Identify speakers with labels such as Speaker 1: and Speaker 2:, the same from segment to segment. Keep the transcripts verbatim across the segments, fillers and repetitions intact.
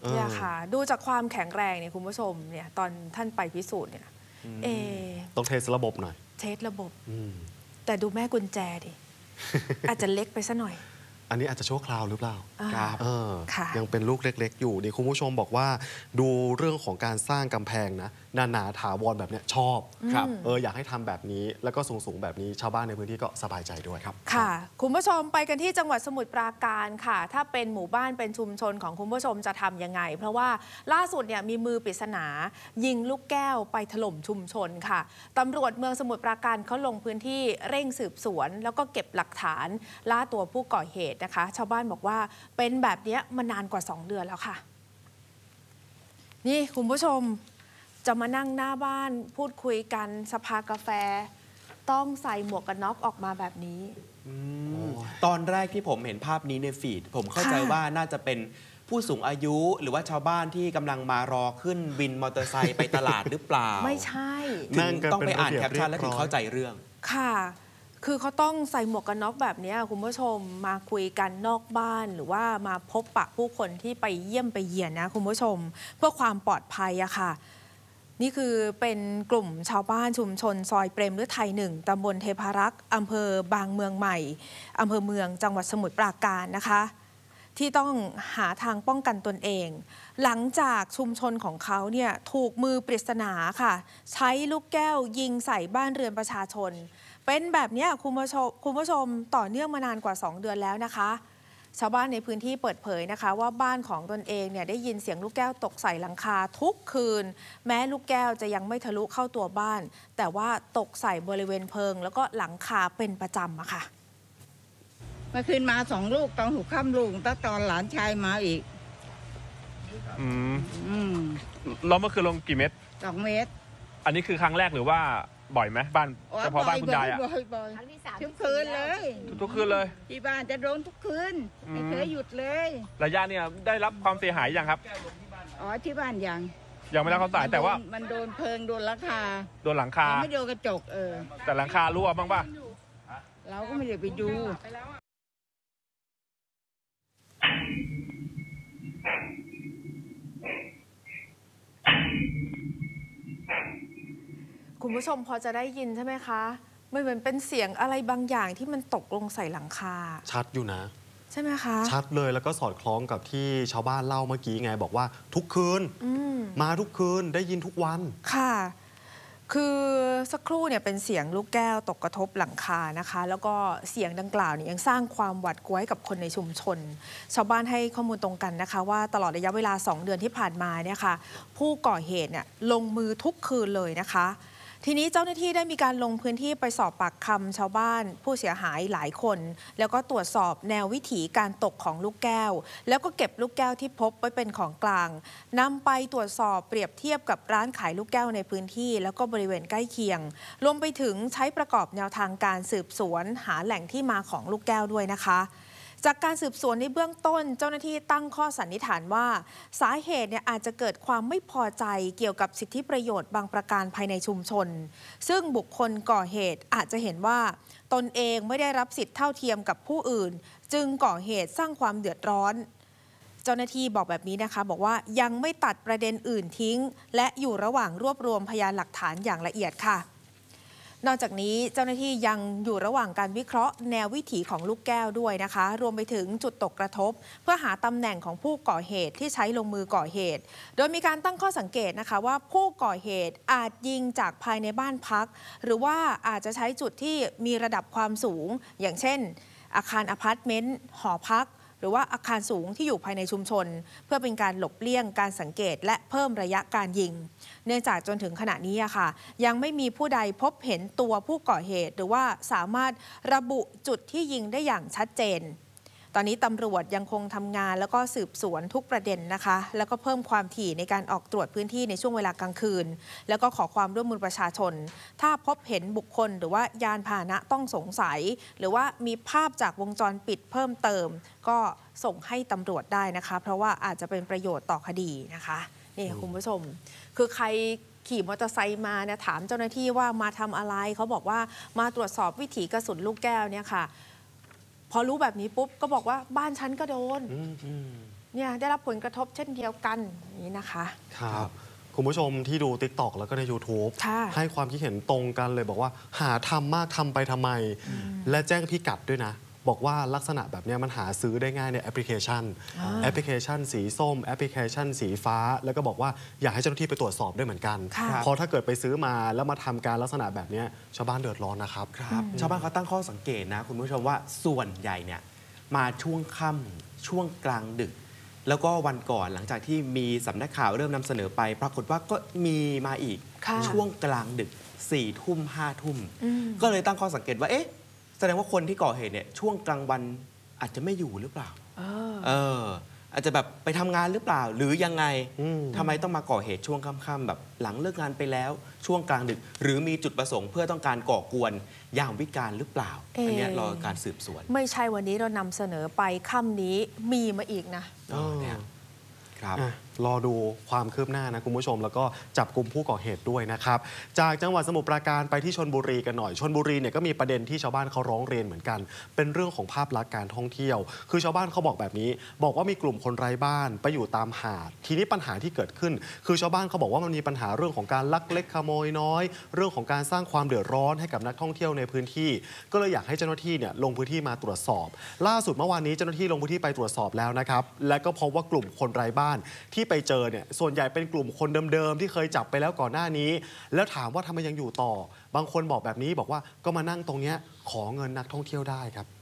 Speaker 1: เนี่ยค่ะดูจากความแข็งแรงเนี่ยคุณผู้ชมเนี่ยตอนท่านไปพิสูจน์เนี่ยเอ
Speaker 2: ต้องเทสระบบหน่อย
Speaker 1: เทสระบบแต่ดูแม่กุญแจดิ อาจจะเล็กไปซะหน่อย
Speaker 2: อันนี้อาจจะชั่วคราวหรือเปล่า
Speaker 1: ครับ
Speaker 2: ยังเป็นลูกเล็กๆอยู่นี่คุณผู้ชมบอกว่าดูเรื่องของการสร้างกำแพงนะหนาๆถาวรแบบนี้ชอบครับเอออยากให้ทำแบบนี้แล้วก็สูงๆแบบนี้ชาวบ้านในพื้นที่ก็สบายใจด้วยครับ
Speaker 1: ค่ะคุณผู้ชมไปกันที่จังหวัดสมุทรปราการค่ะถ้าเป็นหมู่บ้านเป็นชุมชนของคุณผู้ชมจะทำยังไงเพราะว่าล่าสุดเนี่ยมีมือปริศนายิงลูกแก้วไปถล่มชุมชนค่ะตำรวจเมืองสมุทรปราการเขาลงพื้นที่เร่งสืบสวนแล้วก็เก็บหลักฐานล่าตัวผู้ก่อเหตุนะคะชาวบ้านบอกว่าเป็นแบบนี้มานานกว่าสองเดือนแล้วค่ะนี่คุณผู้ชมจะมานั่งหน้าบ้านพูดคุยกันสภากาแฟต้องใส่หมวกกันน็อกออกมาแบบนี้
Speaker 3: ตอนแรกที่ผมเห็นภาพนี้ในฟีดผมเข้าใจว่าน่าจะเป็นผู้สูงอายุหรือว่าชาวบ้านที่กำลังมารอขึ้นวินมอเตอร์ไซค์ไปตลาดหรือเปล่า
Speaker 1: ไม่ใช่
Speaker 3: ถึงต้องไปอ่านแคปชั่นแล้วถึงเข้าใจเรื่อง
Speaker 1: ค่ะคือเขาต้องใส่หมวกกันน็อกแบบนี้คุณผู้ชมมาคุยกันนอกบ้านหรือว่ามาพบปะผู้คนที่ไปเยี่ยมไปเยียนนะคุณผู้ชมเพื่อความปลอดภัยอะค่ะนี่คือเป็นกลุ่มชาวบ้านชุมชนซอยเปรมฤทัยหนึ่งตำบลเทพารักษ์อำเภอบางเมืองใหม่อำเภอเมืองจังหวัดสมุทรปราการนะคะที่ต้องหาทางป้องกันตนเองหลังจากชุมชนของเขาเนี่ยถูกมือปริศนาค่ะใช้ลูกแก้วยิงใส่บ้านเรือนประชาชนเป็นแบบนี้คุณผู้ชมคุณผู้ชมต่อเนื่องมานานกว่าสองเดือนแล้วนะคะชาวบ้านในพื้นที่เปิดเผยนะคะว่าบ้านของตนเองเนี่ยได้ยินเสียงลูกแก้วตกใส่หลังคาทุกคืนแม้ลูกแก้วจะยังไม่ทะลุเข้าตัวบ้านแต่ว่าตกใส่บริเวณเพิงแล้วก็หลังคาเป็นประจำอะค่ะ
Speaker 4: เมื่อคืนมาสองลูกตอนหัวค่ำลูกตั้งตอนหลานชายมาอีก
Speaker 5: อืม
Speaker 4: อืม
Speaker 5: เราเมื่อคืนลงกี่เม็ด
Speaker 4: สองเมตร
Speaker 5: อันนี้คือครั้งแรกหรือว่าบ่อยไหมบ้านเฉพาะบ้านคุณยายอ่ะ
Speaker 4: ทุกคืนเลย
Speaker 5: ทุกคืนเลย
Speaker 4: ที่บ้านจะโดนทุกคืนไม่เคยหยุดเลย
Speaker 5: ระยะเนี่ยได้รับความเสียหายยังครับ
Speaker 4: อ๋อที่บ้านยัง
Speaker 5: ยังไม่ได้ความเสียหายแต่ว่า
Speaker 4: มันโดนเพิงโดนหลังคา
Speaker 5: โดนหลังคา
Speaker 4: ไม่โดนกระจกเออ
Speaker 5: แต่หลังคารั่วบ้างป่ะ
Speaker 4: เราก็ไม่ได้ไปดู
Speaker 1: คุณผู้ชมพอจะได้ยินใช่ไหมคะมันเหมือนเป็นเสียงอะไรบางอย่างที่มันตกลงใส่หลังคา
Speaker 2: ชัดอยู่นะ
Speaker 1: ใช่ไหมคะ
Speaker 2: ชัดเลยแล้วก็สอดคล้องกับที่ชาวบ้านเล่าเมื่อกี้ไงบอกว่าทุกคืนมาทุกคืนได้ยินทุกวัน
Speaker 1: ค่ะคือสักครู่เนี่ยเป็นเสียงลูกแก้วตกกระทบหลังคานะคะแล้วก็เสียงดังกล่าวเนี่ยยังสร้างความหวาดกลัวให้กับคนในชุมชนชาวบ้านให้ข้อมูลตรงกันนะคะว่าตลอดระยะเวลาสองเดือนที่ผ่านมาเนี่ยค่ะผู้ก่อเหตุเนี่ยลงมือทุกคืนเลยนะคะทีนี้เจ้าหน้าที่ได้มีการลงพื้นที่ไปสอบปากคำชาวบ้านผู้เสียหายหลายคนแล้วก็ตรวจสอบแนววิถีการตกของลูกแก้วแล้วก็เก็บลูกแก้วที่พบไว้เป็นของกลางนำไปตรวจสอบเปรียบเทียบกับร้านขายลูกแก้วในพื้นที่แล้วก็บริเวณใกล้เคียงรวมไปถึงใช้ประกอบแนวทางการสืบสวนหาแหล่งที่มาของลูกแก้วด้วยนะคะจากการสืบสวนในเบื้องต้นเจ้าหน้าที่ตั้งข้อสันนิษฐานว่าสาเหตุเนี่ยอาจจะเกิดความไม่พอใจเกี่ยวกับสิทธิประโยชน์บางประการภายในชุมชนซึ่งบุคคลก่อเหตุอาจจะเห็นว่าตนเองไม่ได้รับสิทธิเท่าเทียมกับผู้อื่นจึงก่อเหตุสร้างความเดือดร้อนเจ้าหน้าที่บอกแบบนี้นะคะบอกว่ายังไม่ตัดประเด็นอื่นทิ้งและอยู่ระหว่างรวบรวมพยานหลักฐานอย่างละเอียดค่ะนอกจากนี้เจ้าหน้าที่ยังอยู่ระหว่างการวิเคราะห์แนววิถีของลูกแก้วด้วยนะคะรวมไปถึงจุดตกกระทบเพื่อหาตำแหน่งของผู้ก่อเหตุที่ใช้ลงมือก่อเหตุโดยมีการตั้งข้อสังเกตนะคะว่าผู้ก่อเหตุอาจยิงจากภายในบ้านพักหรือว่าอาจจะใช้จุดที่มีระดับความสูงอย่างเช่นอาคารอพาร์ตเมนต์หอพักหรือว่าอาคารสูงที่อยู่ภายในชุมชนเพื่อเป็นการหลบเลี่ยงการสังเกตและเพิ่มระยะการยิงเนื่องจากจนถึงขณะนี้อะค่ะยังไม่มีผู้ใดพบเห็นตัวผู้ก่อเหตุหรือว่าสามารถระบุจุดที่ยิงได้อย่างชัดเจนตอนนี้ตำรวจยังคงทำงานแล้วก็สืบสวนทุกประเด็นนะคะแล้วก็เพิ่มความถี่ในการออกตรวจพื้นที่ในช่วงเวลากลางคืนแล้วก็ขอความร่วมมือประชาชนถ้าพบเห็นบุคคลหรือว่ายานพาหนะต้องสงสัยหรือว่ามีภาพจากวงจรปิดเพิ่มเติมก็ส่งให้ตำรวจได้นะคะเพราะว่าอาจจะเป็นประโยชน์ต่อคดีนะคะนี่คุณผู้ชมคือใครขี่มอเตอร์ไซค์มาเนี่ยถามเจ้าหน้าที่ว่ามาทำอะไรเขาบอกว่ามาตรวจสอบวิถีกระสุนลูกแก้วเนี่ยค่ะพอรู้แบบนี้ปุ๊บก็บอกว่าบ้านฉันก็โดนเนี่ยได้รับผลกระทบเช่นเดียวกันอย่างนี้นะคะ
Speaker 2: ครับคุณผู้ชมที่ดู ติ๊กต็อก แล้วก็ใน ยูทูบ
Speaker 1: ค่ะ
Speaker 2: ให้ความคิดเห็นตรงกันเลยบอกว่าหาทำมากทำไปทำไม และแจ้งพิกัดด้วยนะ บอกว่าลักษณะแบบนี้มันหาซื้อได้ง่ายในแอปพลิเคชัน แอปพลิเคชันสีส้มแอปพลิเคชันสีฟ้า แล้วก็บอกว่าอยากให้เจ้าหน้าที่ไปตรวจสอบด้วยเหมือนกัน
Speaker 1: ค่ะ
Speaker 2: เพราะถ้าเกิดไปซื้อมาแล้วมาทำการลักษณะแบบนี้ชาวบ้านเดือดร้อนนะครับ
Speaker 3: ครับชาวบ้านเขาตั้งข้อสังเกตนะคุณผู้ชมว่าส่วนใหญ่เนี่ยมาช่วงค่ำช่วงกลางดึก แล้วก็วันก่อนหลังจากที่มีสำนักข่าวเริ่มนำเสนอไป ปรากฏว่าก็มีมาอีก
Speaker 1: ค่ะ
Speaker 3: ช่วงกลางดึกสี่ทุ่มห้าทุ่ม
Speaker 1: อืม
Speaker 3: ก็เลยตั้งข้อสังเกตว่าเอ๊ะแสดงว่าคนที่ก่อเหตุเนี่ยช่วงกลางวันอาจจะไม่อยู่หรือเปล่า
Speaker 1: เออ
Speaker 3: เอออาจจะแบบไปทำงานหรือเปล่า หรือยังไง
Speaker 2: อืม
Speaker 3: ทำไมต้องมาก่อเหตุช่วงค่ำๆแบบหลังเลิกงานไปแล้วช่วงกลางดึก หรือมีจุดประสงค์เพื่อต้องการก่อกวนยามวิกาลหรือเปล่า
Speaker 1: เอ่ออั
Speaker 3: อันเนี้ยรอการสืบสวน
Speaker 1: ไม่ใช่วันนี้เรานำเสนอไปค่ำนี้มีมาอีกนะ
Speaker 3: เออเนี่ยครับ
Speaker 2: อ่ะรอดูความคืบหน้านะคุณผู้ชมแล้วก็จับกลุ่มผู้ก่อเหตุด้วยนะครับจากจังหวัดสมุทรปราการไปที่ชลบุรีกันหน่อยชลบุรีเนี่ยก็มีประเด็นที่ชาวบ้านเขาร้องเรียนเหมือนกัน เป็นเรื่องของภาพลักษณ์การท่องเที่ยว คือชาวบ้านเขาบอกแบบนี้ บอกว่ามีกลุ่มคนไร้บ้านไปอยู่ตามหาด ทีนี้ปัญหาที่เกิดขึ้น คือชาวบ้านเขาบอกว่ามันมีปัญหาเรื่องของการลักเล็กขโมยน้อย เรื่องของการสร้างความเดือดร้อนให้กับนักท่องเที่ยวในพื้นที่ ก็เลยอยากให้เจ้าหน้าที่เนี่ยลงพื้นที่มาตรวจสอบ ล่าสุดเมื่อวานนี้เจ้าหน้าที่ลงพื้นที่ไปตรวจสอบแล้วนะครับและก็พบว่ากลุ่มคนไร้บ้านที่ไปเจอเนี่ยส่วนใหญ่เป็นกลุ่มคนเดิมๆที่เคยจับไปแล้วก่อนหน้านี้ แล้วถามว่าทำไมยังอยู่ต่อ บางคนบอกแบบนี้บอกว่าก็มานั่งตรงเนี้ยขอเงินนักท่องเที่ยวได้ครับ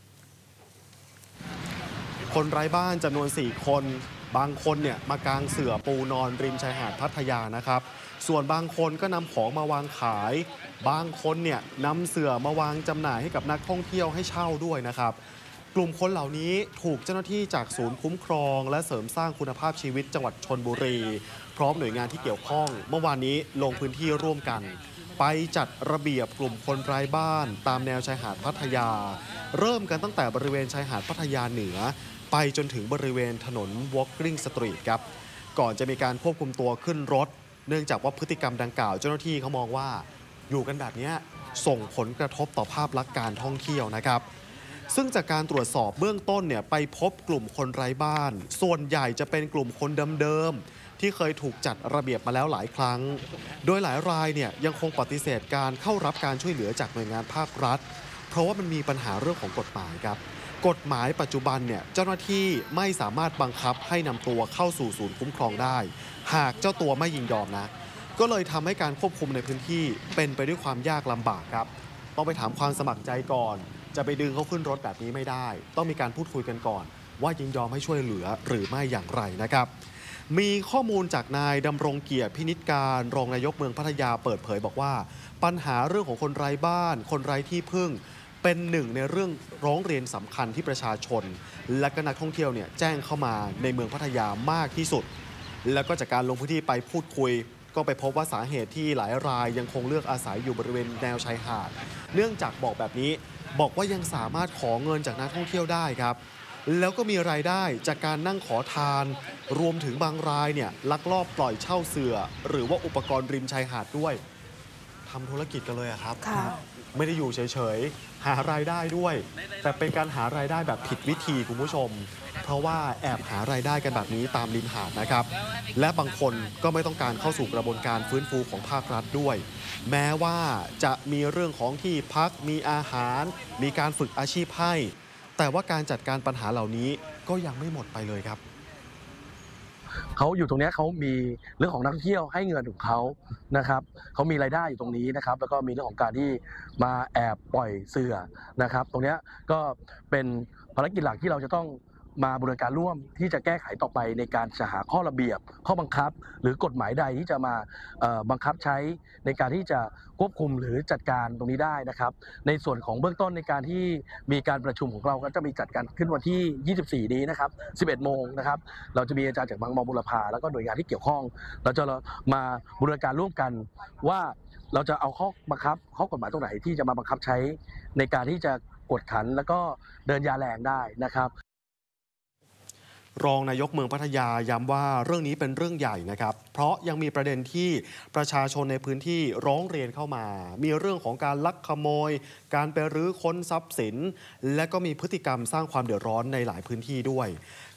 Speaker 2: คนไร้บ้านจำนวนสี่คนบางคนเนี่ยมากางเสื่อปูนอนริมชายหาดพัทยานะครับส่วนบางคนก็นำของมาวางขาย บางคนเนี่ยนำเสื่อมาวางจำหน่ายให้กับนักท่องเที่ยวให้เช่าด้วยนะครับกลุ่มคนเหล่านี้ถูกเจ้าหน้าที่จากศูนย์คุ้มครอง และเสริมสร้างคุณภาพชีวิตจังหวัดชลบุรี พร้อมหน่วยงานที่เกี่ยวข้อง เมื่อวานนี้ลงพื้นที่ร่วมกัน ไปจัดระเบียบกลุ่มคนไร้บ้านตามแนวชายหาดพัทยา เริ่มกันตั้งแต่บริเวณชายหาดพัทยาเหนือ ไปจนถึงบริเวณถนน Walking Street ครับก่อนจะมีการควบคุมตัวขึ้นรถ เนื่องจากว่าพฤติกรรมดังกล่าวเจ้าหน้าที่เขามองว่าอยู่กันแบบนี้ส่งผลกระทบต่อภาพลักษณ์การท่องเที่ยวนะครับซึ่งจากการตรวจสอบเบื้องต้นเนี่ยไปพบกลุ่มคนไร้บ้าน ส่วนใหญ่จะเป็นกลุ่มคนเดิมๆที่เคยถูกจัดระเบียบมาแล้วหลายครั้ง โดยหลายรายเนี่ยยังคงปฏิเสธการเข้ารับการช่วยเหลือจากหน่วยงานภาครัฐ เพราะว่ามันมีปัญหาเรื่องของกฎหมายครับกฎหมายปัจจุบันเนี่ยเจ้าหน้าที่ไม่สามารถบังคับให้นำตัวเข้าสู่ศูนย์คุ้มครองได้ หากเจ้าตัวไม่ยินยอมนะก็เลยทำให้การควบคุมในพื้นที่เป็นไปด้วยความยากลำบากครับต้องไปถามความสมัครใจก่อนจะไปดึงเขาขึ้นรถแบบนี้ไม่ได้ ต้องมีการพูดคุยกันก่อน ว่ายินยอมให้ช่วยเหลือหรือไม่อย่างไรนะครับมีข้อมูลจากนายดำรงเกียรติพินิจการรองนายกเมืองพัทยาเปิดเผยบอกว่าปัญหาเรื่องของคนไร้บ้าน คนไร้ที่พึ่งเป็นหนึ่งในเรื่องร้องเรียนสำคัญที่ประชาชน และก็นักท่องเที่ยวเนี่ยแจ้งเข้ามาในเมืองพัทยามากที่สุด แล้วก็จากการลงพื้นที่ไปพูดคุย ก็ไปพบว่าสาเหตุที่หลายรายยังคงเลือกอาศัยอยู่บริเวณแนวชายหาดเนื่องจากบอกแบบนี้บอกว่ายังสามารถขอเงินจากนักท่องเที่ยวได้ครับแล้วก็มีรายได้จากการนั่งขอทานรวมถึงบางรายเนี่ยลักลอบปล่อยเช่าเสื่อหรือว่าอุปกรณ์ริมชายหาดด้วยทำธุรกิจกันเลยอะครับ
Speaker 1: ค่ะ
Speaker 2: ไม่ได้อยู่เฉยๆหารายได้ด้วย แต่เป็นการหารายได้แบบผิดวิธีคุณผู้ชม เพราะว่าแอบหารายได้กันแบบนี้ตามริมหาดนะครับและบางคนก็ไม่ต้องการเข้าสู่กระบวนการฟื้นฟูของภาครัฐด้วย แม้ว่าจะมีเรื่องของที่พักมีอาหาร มีการฝึกอาชีพให้แต่ว่าการจัดการปัญหาเหล่านี้ก็ยังไม่หมดไปเลยครับ
Speaker 6: เขาอยู่ตรงนี้เขามีเรื่องของนักท่องเที่ยวให้เงินของเขานะครับเขามีรายได้อยู่ตรงนี้นะครับแล้วก็มีเรื่องของการที่มาแอบปล่อยเสื่อนะครับตรงนี้ก็เป็นภารกิจหลักที่เราจะต้องมาบูรณาการร่วมที่จะแก้ไขต่อไปในการจะหาข้อระเบียบข้อบังคับ หรือกฎหมายใดที่จะมาบังคับใช้ในการที่จะควบคุมหรือจัดการตรงนี้ได้นะครับในส่วนของเบื้องต้นในการที่มีการประชุมของเราก็จะมีจัดการขึ้นวันที่ ยี่สิบสี่ นี้นะครับ สิบเอ็ด โมงนะครับเราจะมีอาจารย์จากบางมอบุรพาแล้วก็หน่วยงานที่เกี่ยวข้องเราจะมาบูรณาการร่วมกันว่าเราจะเอาข้อบังคับข้อกฎหมายตรงไหนที่จะมาบังคับใช้ในการที่จะกวดขันแล้วก็เดินยาแรงได้นะครับ
Speaker 2: รองนายกเมืองพัทยาย้ำว่าเรื่องนี้เป็นเรื่องใหญ่นะครับเพราะยังมีประเด็นที่ประชาชนในพื้นที่ร้องเรียนเข้ามา มีเรื่องของการลักขโมยการไปรื้อค้นทรัพย์สินและก็มีพฤติกรรมสร้างความเดือดร้อนในหลายพื้นที่ด้วย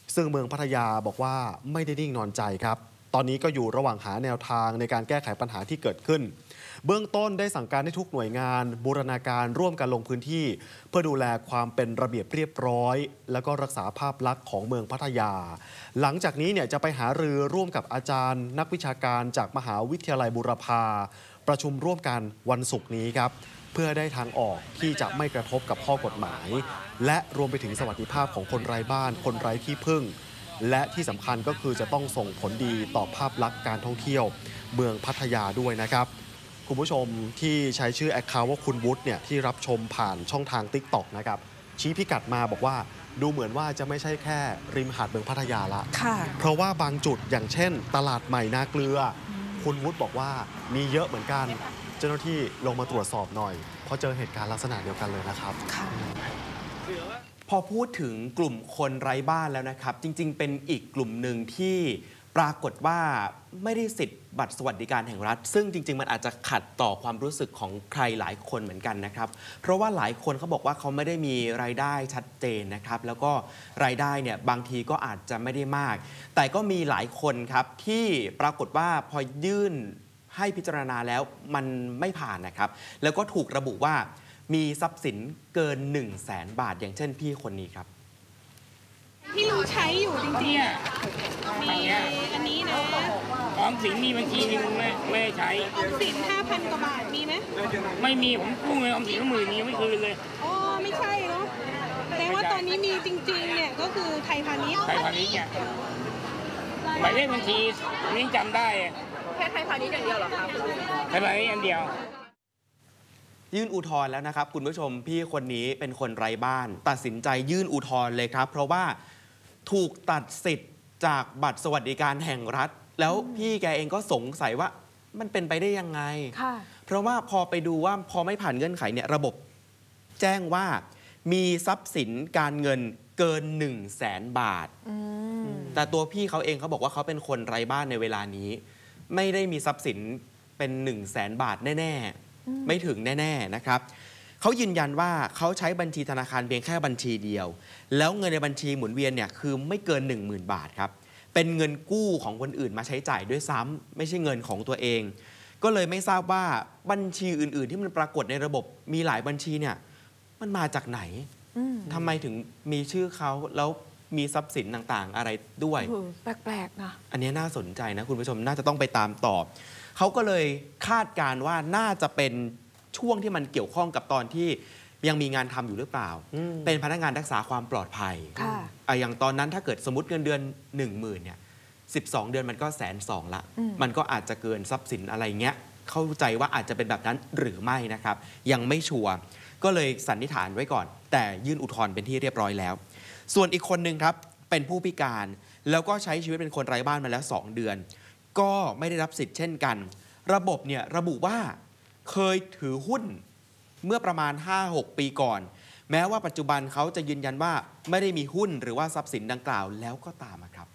Speaker 2: ซึ่งเมืองพัทยาบอกว่าไม่ได้นิ่งนอนใจครับตอนนี้ก็อยู่ระหว่างหาแนวทางในการแก้ไขปัญหาที่เกิดขึ้นเบื้องต้นได้สั่งการให้ทุกหน่วยงานบูรณาการร่วมกันลงพื้นที่เพื่อดูแลความเป็นระเบียบเรียบร้อยแล้วก็รักษาภาพลักษณ์ของเมืองพัทยาหลังจากนี้เนี่ยจะไปหารือร่วมกับอาจารย์ นักวิชาการจากมหาวิทยาลัยบูรพาประชุมร่วมกันวันศุกร์นี้ครับเพื่อได้ทางออกที่จะไม่กระทบกับข้อกฎหมายและรวมไปถึงสวัสดิภาพของคนไร้บ้านคนไร้ที่พึ่งและที่สำคัญก็คือจะต้องส่งผลดีต่อภาพลักษณ์การท่องเที่ยวเมืองพัทยาด้วยนะครับคุณผู้ชมที่ใช้ชื่อ Account ว่าคุณวุฒิเนี่ยที่รับชมผ่านช่องทาง ติ๊กต็อก นะครับชี้พิกัดมาบอกว่าดูเหมือนว่าจะไม่ใช่แค่ริมหาดเมืองพัทยาละเพราะว่าบางจุดอย่างเช่นตลาดใหม่นาเกลือคุณวุฒิบอกว่ามีเยอะเหมือนกันเจ้าหน้าที่ลงมาตรวจสอบหน่อยเพราะเจอเหตุการณ์ลักษณะเดียวกันเลยนะครับ
Speaker 3: พอพูดถึงกลุ่มคนไร้บ้านแล้วนะครับจริงๆเป็นอีกกลุ่มหนึ่งที่ปรากฏว่าไม่ได้สิทธิ์บัตรสวัสดิการแห่งรัฐซึ่งจริงๆมันอาจจะขัดต่อความรู้สึกของใครหลายคนเหมือนกันนะครับเพราะว่าหลายคนเขาบอกว่าเขาไม่ได้มีรายได้ชัดเจนนะครับแล้วก็รายได้เนี่ยบางทีก็อาจจะไม่ได้มากแต่ก็มีหลายคนครับที่ปรากฏว่าพอยื่นให้พิจารณาแล้วมันไม่ผ่านนะครับแล้วก็ถูกระบุว่ามีทรัพย์สินเกิน หนึ่งแสน บาทอย่างเช่นพี่คนนี้ครับ
Speaker 7: ที่ลุงใช้อยู่จริงๆมีอันนี้นะ
Speaker 8: ออมสินมีบัญชีนึงไม่ไม่ใช้
Speaker 7: ออมสิน ห้าพัน กว่าบาทมีไหม
Speaker 8: ไม่มีผมกู้เงินออมสินก็หมื่นนี้ยังไม่คืนเลย
Speaker 7: อ๋อไม่ใช่เนาะแสดงว่าตอนนี้มีจริงๆเนี่ยก็คือไทยพาณิชย์
Speaker 8: ไทยพาณิชย์เนี่ยหมายเลขบัญชีนี่จำได้
Speaker 7: แค่ไทยพาณิชย์อย่างเดียวเหรอครับ
Speaker 8: ไทยพาณิชย์อันเดียว
Speaker 3: ยื่นอุทธรณ์แล้วนะครับคุณผู้ชมพี่คนนี้เป็นคนไร้บ้านตัดสินใจยื่นอุทธรณ์เลยครับเพราะว่าถูกตัดสิทธิ์จากบัตรสวัสดิการแห่งรัฐแล้วพี่แกเองก็สงสัยว่ามันเป็นไปได้ยังไงเพราะว่าพอไปดูว่าพอไม่ผ่านเงื่อนไขเนี่ยระบบแจ้งว่ามีทรัพย์สินการเงินเกิน หนึ่งแสน บาทแต่ตัวพี่เขาเองเขาบอกว่าเขาเป็นคนไร้บ้านในเวลานี้ไม่ได้มีทรัพย์สินเป็น หนึ่งแสน บาทแน่ๆไม่ถึงแน่ๆนะครับเขายืนยันว่าเขาใช้บัญชีธนาคารเพียงแค่บัญชีเดียวแล้วเงินในบัญชีหมุนเวียนเนี่ยคือไม่เกิน หนึ่งหมื่น บาทครับเป็นเงินกู้ของคนอื่นมาใช้จ่ายด้วยซ้ำไม่ใช่เงินของตัวเองก็เลยไม่ทราบว่าบัญชีอื่นๆที่มันปรากฏในระบบมีหลายบัญชีเนี่ยมันมาจากไหนทำไมถึงมีชื่อเขาแล้วมีทรัพย์สินต่างๆอะไรด้วย
Speaker 1: แปลกๆนะ
Speaker 3: อันนี้น่าสนใจนะคุณผู้ชมน่าจะต้องไปตามต่อเขาก็เลยคาดการณ์ว่าน่าจะเป็นช่วงที่มันเกี่ยวข้องกับตอนที่ยังมีงานทำอยู่หรือเปล่าเป็นพนักงานรักษาความปลอดภัยอย่างตอนนั้นถ้าเกิดสมมติเงินเดือน หนึ่งหมื่น เนี่ยสิบสองเดือนมันก็แสนสองละมันก็อาจจะเกินทรัพย์สินอะไรเงี้ยเข้าใจว่าอาจจะเป็นแบบนั้นหรือไม่นะครับยังไม่ชัวร์ก็เลยสันนิษฐานไว้ก่อนแต่ยื่นอุทธรณ์เป็นที่เรียบร้อยแล้วส่วนอีกคนนึงครับเป็นผู้พิการแล้วก็ใช้ชีวิตเป็นคนไร้บ้านมาแล้วสองเดือนก็ไม่ได้รับสิทธิ์เช่นกันระบบเนี่ยระบุว่าเคยถือหุ้นเมื่อประมาณ ห้าหก ปีก่อนแม้ว่าปัจจุบันเขาจะยืนยันว่าไม่ได้มีหุ้นหรือว่าทรัพย์สินดังกล่าวแล้วก็ตามครับ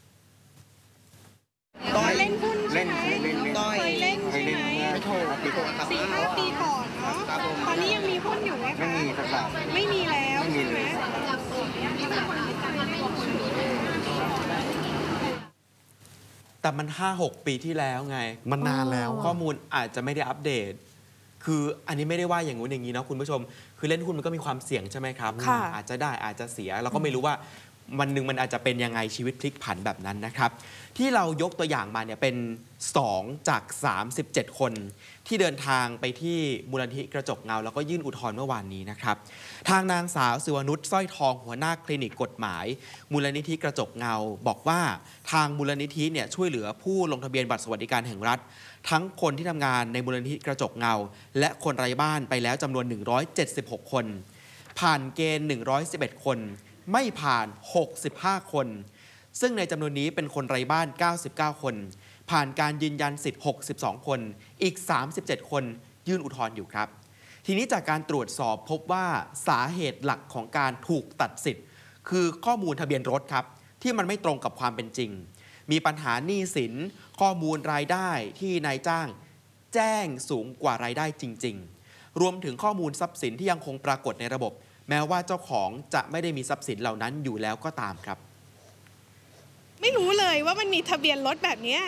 Speaker 7: เล่นหุ้นใช่ไหมเคยเล่นใช่ไหมสี่ห้าปีก่อนเนาะตอนนี้ยังมีหุ้นอยู่ไหมคะไม่มีครับไม่มีแล้วใช่ไหม
Speaker 3: แต่มัน ห้าหก ปีที่แล้วไง
Speaker 2: มันนานแล้ว
Speaker 3: ข้อมูลอาจจะไม่ได้อัปเดตคืออันนี้ไม่ได้ว่าอย่างงู้นอย่างนี้นะคุณผู้ชมคือเล่นหุ้นมันก็มีความเสี่ยงใช่ไหมครับอาจจะได้อาจจะเสียเราก็ไม่รู้ว่าวันหนึ่งมันอาจจะเป็นยังไงชีวิตพลิกผันแบบนั้นนะครับที่เรายกตัวอย่างมาเนี่ยเป็นสองจากสามสิบเจ็ดคนที่เดินทางไปที่มูลนิธิกระจกเงาแล้วก็ยื่นอุทธรณ์เมื่อวานนี้นะครับทางนางสาวศิวนุชสร้อยทองหัวหน้าคลินิกกฎหมายมูลนิธิกระจกเงาบอกว่าทางมูลนิธิเนี่ยช่วยเหลือผู้ลงทะเบียนบัตรสวัสดิการแห่งรัฐทั้งคนที่ทำงานในมูลนิธิกระจกเงาและคนไร้บ้านไปแล้วจำนวนหนึ่งร้อยเจ็ดสิบหกคนผ่านเกณฑ์หนึ่งร้อยสิบเอ็ดคนไม่ผ่านหกสิบห้าคนซึ่งในจำนวนนี้เป็นคนไร้บ้านเก้าสิบเก้าคนผ่านการยืนยันสิทธิ์หกสิบสองคนอีกสามสิบเจ็ดคนยื่นอุทธรณ์อยู่ครับทีนี้จากการตรวจสอบพบว่าสาเหตุหลักของการถูกตัดสิทธิ์คือข้อมูลทะเบียนรถครับที่มันไม่ตรงกับความเป็นจริงมีปัญหาหนี้สินข้อมูลรายได้ที่นายจ้างแจ้งสูงกว่ารายได้จริงๆรวมถึงข้อมูลทรัพย์สินที่ยังคงปรากฏในระบบแม้ว่าเจ้าของจะไม่ได้มีทรัพย์สินเหล่านั้นอยู่แล้วก็ตามครับ
Speaker 7: ไม่รู้เลยว่ามันมีทะเบียนรถแบบนี้